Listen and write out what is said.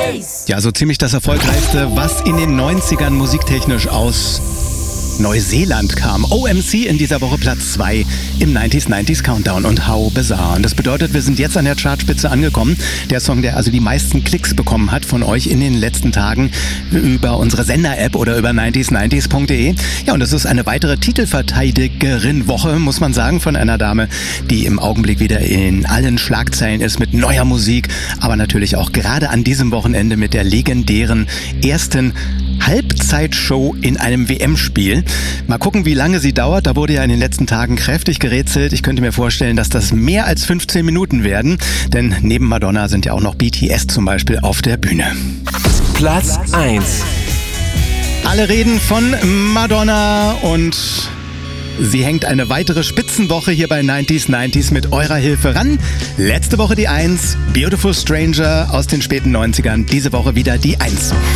Ja, so ziemlich das Erfolgreichste, was in den 90ern musiktechnisch aus Neuseeland kam. OMC in dieser Woche Platz 2 im 90s Countdown und How Bizarre. Und das bedeutet, wir sind jetzt an der Chartspitze angekommen. Der Song, der also die meisten Klicks bekommen hat von euch in den letzten Tagen über unsere Sender-App oder über 90s90s.de. Ja, und das ist eine weitere Titelverteidigerin-Woche, muss man sagen, von einer Dame, die im Augenblick wieder in allen Schlagzeilen ist mit neuer Musik, aber natürlich auch gerade an diesem Wochenende mit der legendären ersten Halbzeitshow in einem WM-Spiel. Mal gucken, wie lange sie dauert. Da wurde ja in den letzten Tagen kräftig gerätselt. Ich könnte mir vorstellen, dass das mehr als 15 Minuten werden. Denn neben Madonna sind ja auch noch BTS zum Beispiel auf der Bühne. Platz 1. Alle reden von Madonna und sie hängt eine weitere Spitzenwoche hier bei 90s mit eurer Hilfe ran. Letzte Woche die 1, Beautiful Stranger aus den späten 90ern. Diese Woche wieder die 1.